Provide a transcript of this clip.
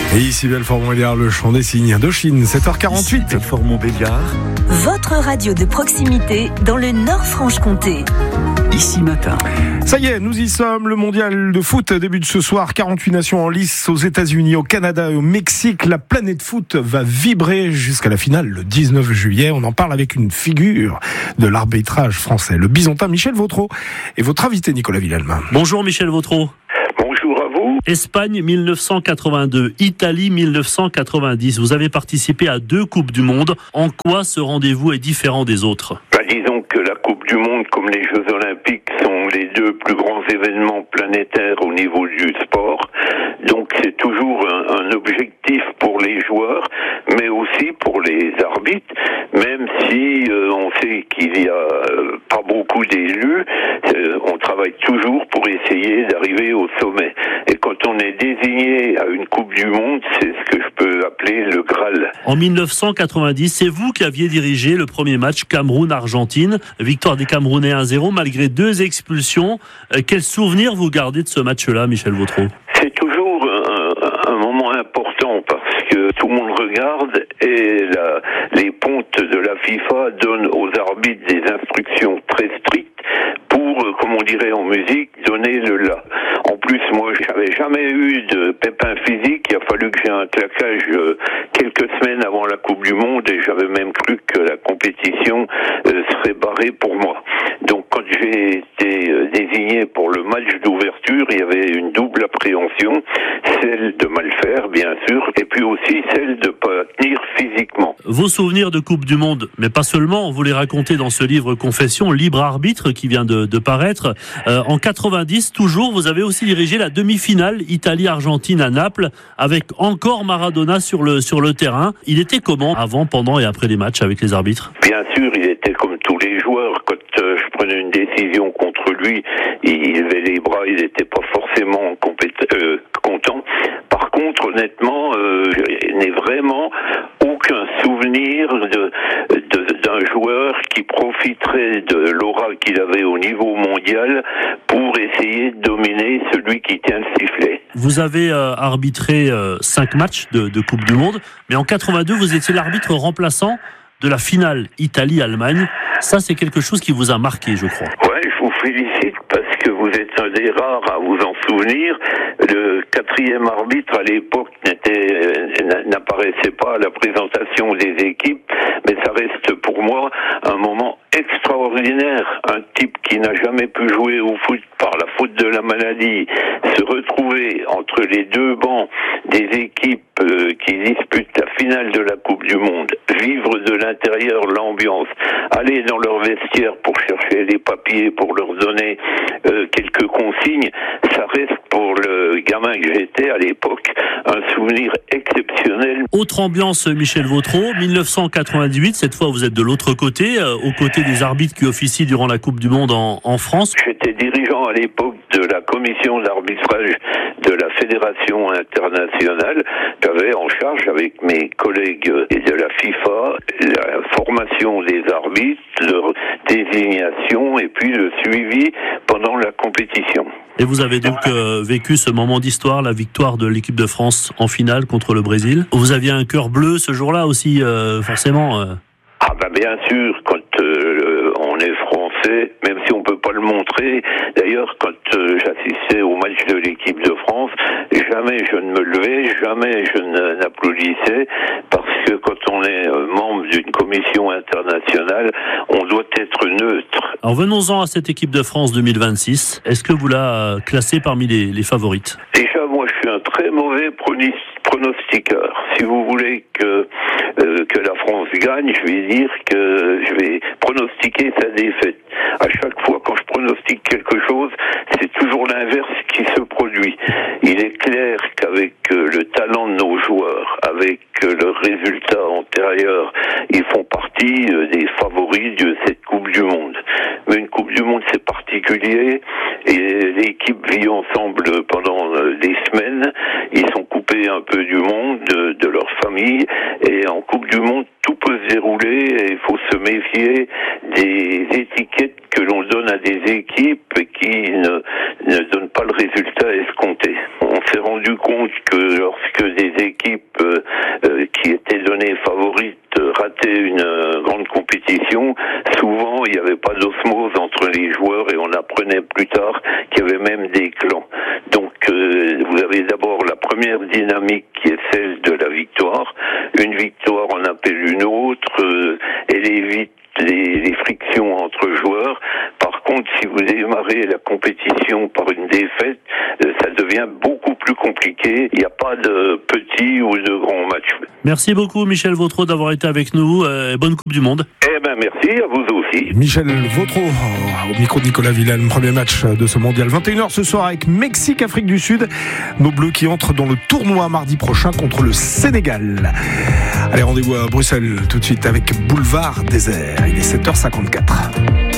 Et ici Belfort-Montbéliard, le chant des cygnes d'Indochine, 7h48. Belfort-Montbéliard. Votre radio de proximité dans le Nord-Franche-Comté. Ici matin. Ça y est, nous y sommes. Le mondial de foot débute ce soir. 48 nations en lice aux États-Unis, au Canada et au Mexique. La planète foot va vibrer jusqu'à la finale le 19 juillet. On en parle avec une figure de l'arbitrage français, le Bisontin Michel Vautreau, et votre invité Nicolas Villalmin. Bonjour Michel Vautreau. Bonjour à vous. Espagne 1982, Italie 1990. Vous avez participé à 2 Coupes du Monde. En quoi ce rendez-vous est différent des autres ? Disons que la Coupe du Monde, comme les Jeux Olympiques, sont les 2 plus grands événements planétaires au niveau du sport. Donc c'est toujours un objectif pour les joueurs, mais aussi pour les arbitres, même si on sait qu'il y a pas beaucoup d'élus, on travaille toujours pour essayer d'arriver au sommet. Et quand on est désigné à une Coupe du Monde, c'est ce que je peux appeler le Graal. En 1990, c'est vous qui aviez dirigé le premier match Cameroun-Argentine. Victoire des Camerounais 1-0 malgré 2 expulsions. Quel souvenir vous gardez de ce match-là, Michel Vautreau ? C'est toujours un moment important parce que tout le monde regarde et les pontes de la FIFA donnent aux arbitres des instructions très strictes pour, comme on dirait en musique, donner le la. En plus, moi, j'avais jamais eu de pépin physique. Il a fallu que j'ai un claquage quelques semaines avant la Coupe du Monde et j'avais même cru que la compétition serait barrée pour moi. Donc, quand j'ai été désigné pour le match d'ouverture, il y avait une double appréhension, celle de mal faire, bien sûr, et puis aussi celle de pas tenir physiquement. Vos souvenirs de Coupe du Monde, mais pas seulement, vous les racontez dans ce livre Confession, Libre Arbitre, qui vient de paraître. En 90, toujours, vous avez aussi dirigé la demi-finale Italie-Argentine à Naples, avec encore Maradona sur le terrain. Il était comment avant, pendant et après les matchs avec les arbitres ? Bien sûr, il était comme tous les joueurs. Quand je prenais une décision contre lui, il levait les bras, il n'était pas forcément content. Par contre, honnêtement, je n'ai vraiment aucun souvenir d'un joueur qui profiterait de l'aura qu'il avait au niveau mondial pour essayer de dominer celui qui tient le sifflet. Vous avez arbitré 5 matchs de Coupe du Monde, mais en 82, vous étiez l'arbitre remplaçant de la finale Italie-Allemagne. Ça, c'est quelque chose qui vous a marqué, je crois. Ouais, je vous félicite parce que vous êtes un des rares à vous en souvenir. Le 4e arbitre à l'époque n'apparaissait pas à la présentation des équipes, mais ça reste pour moi un moment extraordinaire. Un type qui n'a jamais pu jouer au foot par la faute de la maladie, se retrouver entre les 2 bancs des équipes qui disputent la finale de la Coupe du Monde, vivre de l'intérieur l'ambiance, aller dans leur vestiaire pour chercher les papiers, pour leur donner quelques consignes, ça reste pour le gamin que j'étais à l'époque un souvenir exceptionnel. Autre ambiance, Michel Vautreau, 1998, cette fois vous êtes de l'autre côté, aux côtés des arbitres qui officient durant la Coupe du Monde en France. J'étais dirigeant à l'époque de la commission d'arbitrage de la Fédération internationale. J'avais en charge avec mes collègues de la FIFA la formation des arbitres, leur désignation et puis le suivi pendant la compétition. Et vous avez donc vécu ce moment d'histoire, la victoire de l'équipe de France en finale contre le Brésil. Vous aviez un cœur bleu ce jour-là aussi, forcément. Ah ben bien sûr, quand on est français, même si on peut pas le montrer. D'ailleurs, quand j'assistais au match de l'équipe de France, jamais je ne me levais, jamais je n'applaudissais, parce que quand on est membre d'une commission internationale, on doit être neutre. Alors venons-en à cette équipe de France 2026. Est-ce que vous la classez parmi les favorites ? Déjà, moi, je suis un très mauvais pronostiqueur. Si vous voulez que la France gagne, je vais dire que je vais pronostiquer sa défaite. À chaque fois, quand je pronostique quelque chose, c'est toujours l'inverse qui se produit. Il est clair qu'avec le talent de nos joueurs, avec le résultat antérieur, ils font partie des favoris de cette Coupe du Monde. Mais une Coupe du Monde, c'est particulier, et l'équipe vit ensemble pendant des semaines. Ils sont coupés un peu du monde, de leur famille, et en Coupe du Monde, tout peut se dérouler, et il faut se méfier des étiquettes que l'on donne à des équipes qui ne donnent pas le résultat escompté. On s'est rendu compte que lorsque des équipes qui étaient données favorites rataient une grande compétition, souvent il n'y avait pas d'osmose entre les joueurs et on apprenait plus tard qu'il y avait même des clans. Donc vous avez d'abord la première dynamique qui est celle de la victoire. Une victoire en appelle une autre, elle évite les frictions entre joueurs. Par contre, si vous démarrez la compétition par une défaite, ça devient beaucoup plus compliqué. Il n'y a pas de petits ou de grands matchs. Merci beaucoup Michel Vautreau d'avoir été avec nous. Bonne Coupe du Monde. Eh ben merci, à vous aussi. Michel Vautreau, au micro de Nicolas Villaine, premier match de ce mondial. 21h ce soir avec Mexique, Afrique du Sud. Nos Bleus qui entrent dans le tournoi mardi prochain contre le Sénégal. Allez, rendez-vous à Bruxelles tout de suite avec Boulevard Désert. Il est 7h54.